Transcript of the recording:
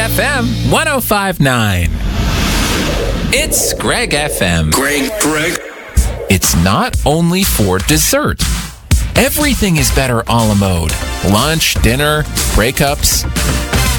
FM 105.9. It's Greg FM. Greg. It's not only for dessert. Everything is better a la mode. Lunch, dinner, breakups.